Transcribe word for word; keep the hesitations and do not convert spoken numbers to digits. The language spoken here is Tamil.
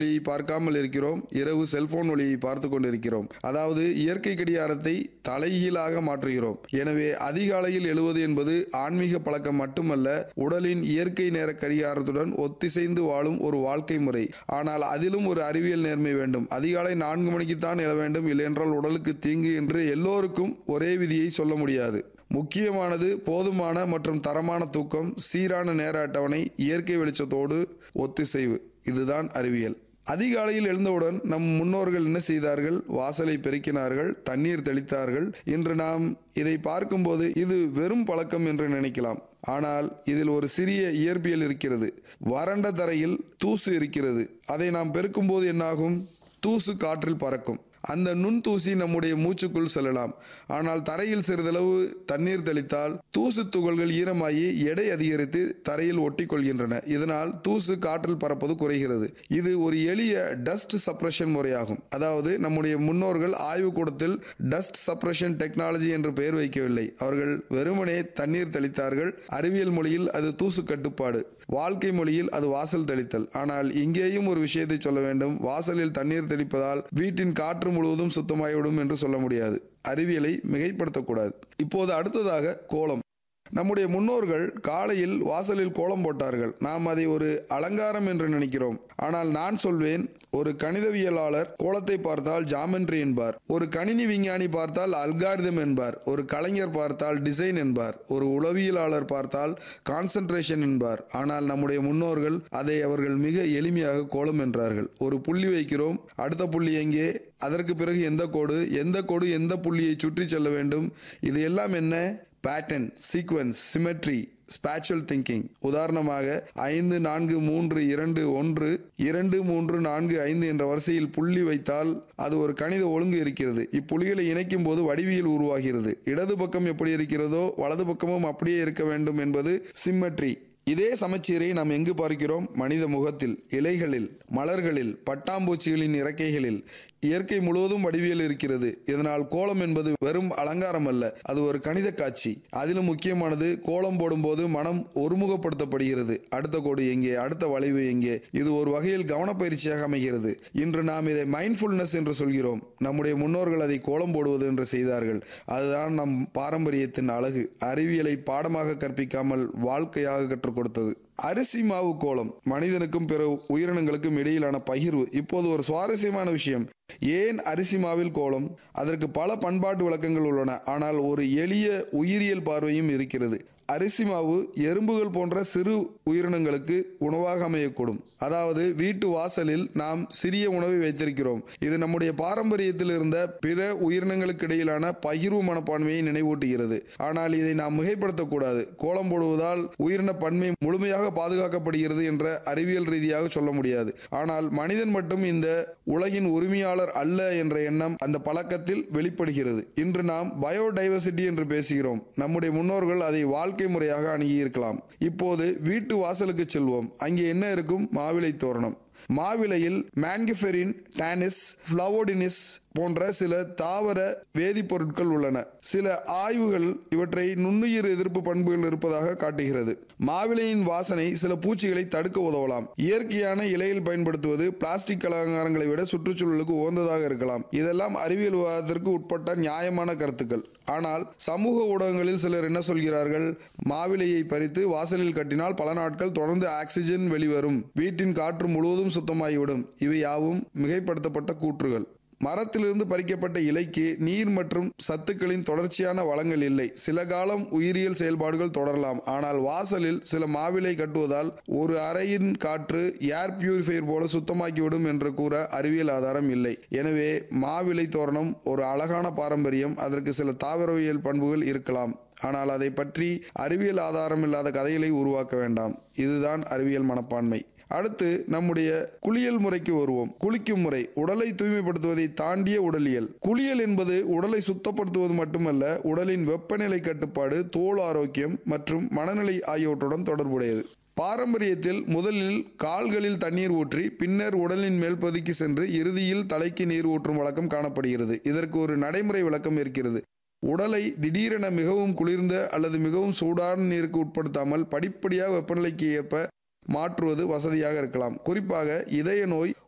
பார்க்காமல் இருக்கிறோம், இரவு செல்போன் ஒளியை பார்த்து கொண்டிருக்கிறோம். அதாவது இயற்கை கடிகாரத்தை தலைகீழாக மாற்றுகிறோம். எனவே அதிகாலையில் எழுவது என்பது ஆன்மீக பழக்கம் மட்டுமல்ல, உடலின் இயற்கை நேர கடிகாரத்துடன் ஒத்திசைந்து வாழும் ஒரு வாழ்க்கை முறை. ஆனால் அதிலும் ஒரு அறிவியல் நேர்மை வேண்டும். அதிகாலை நான்கு மணிக்குத்தான் எழ வேண்டும், இல்லையென்றால் உடலுக்கு தீங்கு என்று எல்லோருக்கும் ஒரே விதியை சொல்ல முடியாது. முக்கியமானது போதுமான மற்றும் தரமான தூக்கம், சீரான நேர அட்டவணை, இயற்கை வெளிச்சத்தோடு ஒத்திசைவு. இதுதான் அறிவியல். அதிகாலையில் எழுந்தவுடன் நம் முன்னோர்கள் என்ன செய்தார்கள்? வாசலை பெருக்கினார்கள், தண்ணீர் தெளித்தார்கள். இன்று நாம் இதை பார்க்கும்போது இது வெறும் பழக்கம் என்று நினைக்கலாம். ஆனால் இதில் ஒரு சிறிய இயற்பியல் இருக்கிறது. வறண்ட தரையில் தூசு இருக்கிறது. அதை நாம் பெருக்கும்போது என்னாகும்? தூசு காற்றில் பறக்கும். அந்த நுண் தூசி நம்முடைய மூச்சுக்குள் செல்லலாம். ஆனால் தரையில் சிறிதளவு தண்ணீர் தெளித்தால் தூசு துகள்கள் ஈரமாகி எடை அதிகரித்து தரையில் ஒட்டி கொள்கின்றன. இதனால் தூசு காற்றில் பறப்பது குறைகிறது. இது ஒரு எளிய டஸ்ட் சப்ரஷன் முறையாகும். அதாவது நம்முடைய முன்னோர்கள் ஆய்வுக்கூடத்தில் டஸ்ட் சப்ரஷன் டெக்னாலஜி என்று பெயர் வைக்கவில்லை. அவர்கள் வெறுமனே தண்ணீர் தெளித்தார்கள். அறிவியல் மொழியில் அது தூசு கட்டுப்பாடு, வாழ்க்கை மொழியில் அது வாசல் தெளித்தல். ஆனால் இங்கேயும் ஒரு விஷயத்தை சொல்ல வேண்டும். வாசலில் தண்ணீர் தெளிப்பதால் வீட்டின் காற்று முழுவதும் சுத்தமாகிவிடும் என்று சொல்ல முடியாது. அறிவியலை மிகைப்படுத்தக்கூடாது. இப்போது அடுத்ததாக கோலம். நம்முடைய முன்னோர்கள் காலையில் வாசலில் கோலம் போட்டார்கள். நாம் அதை ஒரு அலங்காரம் என்று நினைக்கிறோம். ஆனால் நான் சொல்வேன், ஒரு கணிதவியலாளர் கோலத்தை பார்த்தால் ஜாமெட்ரி என்பார், ஒரு கணினி விஞ்ஞானி பார்த்தால் அல்காரிதம் என்பார், ஒரு கலைஞர் பார்த்தால் டிசைன் என்பார், ஒரு உளவியலாளர் பார்த்தால் கான்சென்ட்ரேஷன் என்பார். ஆனால் நம்முடைய முன்னோர்கள் அதை அவர்கள் மிக எளிமையாக கோலம் என்றார்கள். ஒரு புள்ளி வைக்கிறோம், அடுத்த புள்ளி எங்கே, அதற்கு பிறகு எந்த கோடு, எந்த கோடு எந்த புள்ளியை சுற்றி செல்ல வேண்டும், இது எல்லாம் என்ன? Pattern, sequence, symmetry, ஸ்பேச்சுவல் thinking. உதாரணமாக ஐந்து நான்கு மூன்று இரண்டு ஒன்று இரண்டு மூன்று நான்கு ஐந்து என்ற வரிசையில் புள்ளி வைத்தால் அது ஒரு கணித ஒழுங்கு இருக்கிறது. இப்புள்ளிகளை இணைக்கும் போது வடிவியல் உருவாகிறது. இடது பக்கம் எப்படி இருக்கிறதோ வலது பக்கமும் அப்படியே இருக்க வேண்டும் என்பது சிமெட்ரி. இதே சமச்சீரை நாம் எங்கு பார்க்கிறோம்? மனித முகத்தில், இலைகளில், மலர்களில், பட்டாம்பூச்சிகளின் இறக்கைகளில். இயற்கை முழுவதும் வடிவியல் இருக்கிறது. இதனால் கோலம் என்பது வெறும் அலங்காரம் அல்ல, அது ஒரு கணித காட்சி. அதிலும் முக்கியமானது, கோலம் போடும்போது மனம் ஒருமுகப்படுத்தப்படுகிறது. அடுத்த கோடு எங்கே, அடுத்த வளைவு எங்கே, இது ஒரு வகையில் கவனப்பயிற்சியாக அமைகிறது. இன்று நாம் இதை மைண்ட்ஃபுல்னஸ் என்று சொல்கிறோம். நம்முடைய முன்னோர்கள் அதை கோலம் போடுவது என்று செய்தார்கள். அதுதான் நம் பாரம்பரியத்தின் அழகு. அறிவியலை பாடமாக கற்பிக்காமல் வாழ்க்கையாக கற்றுக் கொடுத்தது. அரிசி மாவு கோலம் மனிதனுக்கும் பிற உயிரினங்களுக்கும் இடையிலான பகிர்வு. இப்போது ஒரு சுவாரஸ்யமான விஷயம். ஏன் அரிசி மாவில் கோலம்? அதற்கு பல பண்பாட்டு விளக்கங்கள் உள்ளன. ஆனால் ஒரு எளிய உயிரியல் பார்வையும் இருக்கிறது. அரிசி மாவு எறும்புகள் போன்ற சிறு உயிரினங்களுக்கு உணவாக அமையக்கூடும். அதாவது வீட்டு வாசலில் நாம் சிறிய உணவை வைத்திருக்கிறோம். இது நம்முடைய பாரம்பரியத்தில் இருந்த பிற உயிரினங்களுக்கு இடையிலான பகிர்வு மனப்பான்மையை நினைவூட்டுகிறது. ஆனால் இதை நாம் மிகைப்படுத்தக்கூடாது. கோலம் போடுவதால் உயிரின பன்மை முழுமையாக பாதுகாக்கப்படுகிறது என்ற அறிவியல் ரீதியாக சொல்ல முடியாது. ஆனால் மனிதன் மட்டும் இந்த உலகின் உரிமையாளர் அல்ல என்ற எண்ணம் அந்த பழக்கத்தில் வெளிப்படுகிறது. இன்று நாம் பயோடைவர்சிட்டி என்று பேசுகிறோம். நம்முடைய முன்னோர்கள் அதை வாழ்க்கை முறையாக அணுகியிருக்கலாம். இப்போது வீட்டு வாசலுக்கு செல்வோம். அங்கே என்ன இருக்கும்? மாவிலை தோரணம். மாவிலையில் மேன்கிஃபெரின், டானிஸ், ஃப்ளவோடினிஸ் போன்ற சில தாவர வேதிப்பொருட்கள் உள்ளன. சில ஆய்வுகள் இவற்றை நுண்ணுயிர் எதிர்ப்பு பண்புகள் இருப்பதாக காட்டுகிறது. மாவிலையின் வாசனை சில பூச்சிகளை தடுக்க உதவலாம். இயற்கையான இலையில் பயன்படுத்துவது பிளாஸ்டிக் அலங்காரங்களை விட சுற்றுச்சூழலுக்கு உகந்ததாக இருக்கலாம். இதெல்லாம் அறிவியல் விவாதத்திற்கு உட்பட்ட நியாயமான கருத்துக்கள். ஆனால் சமூக ஊடகங்களில் சிலர் என்ன சொல்கிறார்கள்? மாவிலையை பறித்து வாசலில் கட்டினால் பல நாட்கள் தொடர்ந்து ஆக்சிஜன் வெளிவரும், வீட்டின் காற்று முழுவதும் சுத்தமாகிவிடும். இவை யாவும் மிகைப்படுத்தப்பட்ட கூற்றுகள். மரத்திலிருந்து பறிக்கப்பட்ட இலைக்கு நீர் மற்றும் சத்துக்களின் தொடர்ச்சியான வளங்கள் இல்லை. சில காலம் உயிரியல் செயல்பாடுகள் தொடரலாம். ஆனால் வாசலில் சில மாவிலை கட்டுவதால் ஒரு அறையின் காற்று ஏர் பியூரிஃபையர் போல சுத்தமாக்கிவிடும் என்று கூற அறிவியல் ஆதாரம் இல்லை. எனவே மாவிலை தோரணம் ஒரு அழகான பாரம்பரியம். அதற்கு சில தாவரவியல் பண்புகள் இருக்கலாம். ஆனால் அதை பற்றி அறிவியல் ஆதாரம் இல்லாத கதைகளை உருவாக்க வேண்டாம். இதுதான் அறிவியல் மனப்பான்மை. அடுத்து நம்முடைய குளியல் முறைக்கு வருவோம். குளிக்கும் முறை உடலை தூய்மைப்படுத்துவதை தாண்டிய உடலியல். குளியல் என்பது உடலை சுத்தப்படுத்துவது மட்டுமல்ல, உடலின் வெப்பநிலை கட்டுப்பாடு, தோல் ஆரோக்கியம் மற்றும் மனநிலை ஆகியவற்றுடன் தொடர்புடையது. பாரம்பரியத்தில் முதலில் கால்களில் தண்ணீர் ஊற்றி பின்னர் உடலின் மேல் பகுதிக்கு சென்று இறுதியில் தலைக்கு நீர் ஊற்றும் வழக்கம் காணப்படுகிறது. இதற்கு ஒரு நடைமுறை விளக்கம் இருக்கிறது. உடலை திடீரென மிகவும் குளிர்ந்த அல்லது மிகவும் சூடான நீருக்கு உட்படுத்தாமல் படிப்படியாக வெப்பநிலைக்கு ஏற்ப மாற்றுவது வசதியாக இருக்கலாம். குறிப்பாக இதய நோய்,